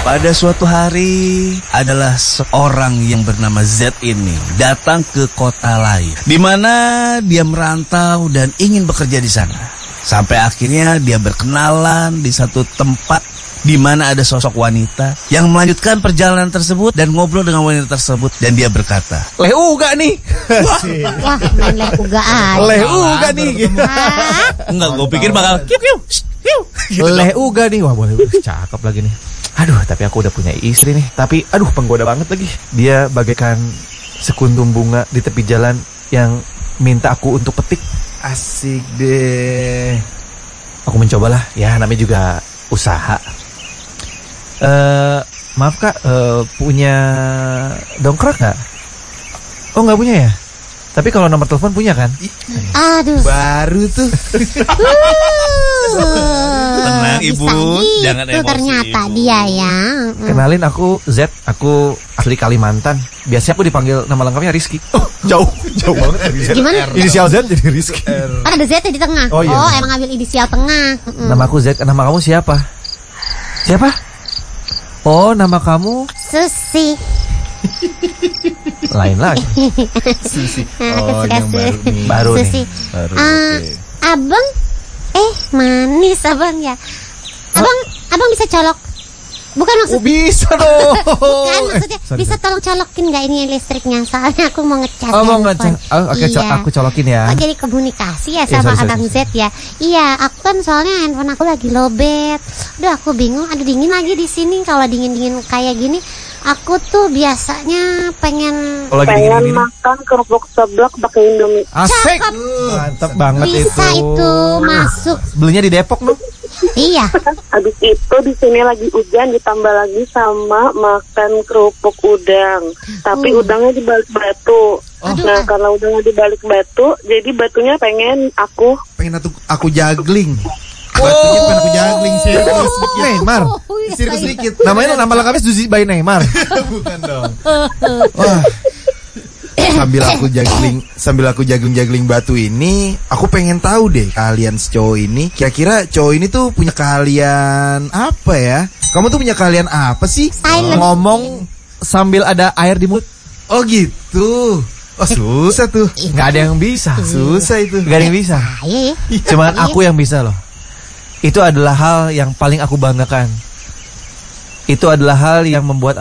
Pada suatu hari adalah seorang yang bernama Z ini datang ke kota lain, di mana dia merantau dan ingin bekerja di sana. Sampai akhirnya dia berkenalan di satu tempat di mana ada sosok wanita yang melanjutkan perjalanan tersebut dan ngobrol dengan wanita tersebut, dan dia berkata, "Leh uga nih." Wah, main leh uga aja. Leh uga nih. Enggak, gue pikir bakal Leh uga nih. Wah, boleh, cakep lagi nih. Aduh, tapi aku udah punya istri nih. Tapi aduh, penggoda banget lagi. Dia bagaikan sekuntum bunga di tepi jalan yang minta aku untuk petik. Asik deh. Aku mencobalah, ya namanya juga usaha. Maaf kak, punya dongkrak gak? Oh gak punya ya? Tapi kalau nomor telepon punya kan? Aduh. Baru tuh. Tenang ibu, gitu, jangan emosi ternyata ibu. dia ya. Kenalin, aku Z, aku asli Kalimantan. Biasanya aku dipanggil nama lengkapnya Rizky. Jauh banget. Gimana? Inisial Z jadi Rizky. Kan ada Z di tengah. Oh, iya. Emang ambil inisial tengah. Nama aku Z, nama kamu siapa? Siapa? Oh, nama kamu Susi. lain lagi. Susi. Oh, yang baru nih. Baru nih. Susi. Baru. Abang, manis abang ya. Abang bisa colok? Bukan maksud. Bisa dong. Bukan maksudnya. Sorry, Bisa tolong colokin nggak ini listriknya? Soalnya aku mau ngecas. Oh, mau handphone. ngecas. Oh, oke, Iya. aku colokin ya. Oh, jadi komunikasi ya Iya, sama sorry, Abang sorry. Z ya. Iya, aku kan soalnya handphone aku lagi lowbat. Udah aku bingung, aduh dingin lagi di sini. Kalau dingin-dingin kayak gini, aku tuh biasanya pengen Kalau lagi pengen dingin-dingin. makan kerupuk seblak pakai Indomie. Asik. Cakep. Mantap banget bisa itu masuk. Belinya di Depok loh. Iya. Habis itu di sini lagi hujan, ditambah lagi sama makan kerupuk udang. Tapi udangnya di balik batu. Aduh. Nah, karena udangnya di balik batu, jadi batunya pengen aku. Pengen aku juggling. Batunya pengen aku juggling. Serius sedikit. Neymar. Serius sedikit. Namanya nama lengkapnya Suzy by Neymar. Bukan dong. Wah. Sambil aku juggling batu ini, aku pengen tahu deh keahlian si cowok ini. Kira-kira cowok ini tuh punya keahlian apa ya? Kamu tuh punya keahlian apa sih? Silent. Ngomong sambil ada air di mulut. Oh gitu. Oh susah tuh. Nggak ada yang bisa. Susah itu. Nggak ada yang bisa. Iya. Cuman aku yang bisa loh. Itu adalah hal yang paling aku banggakan. Itu adalah hal yang membuat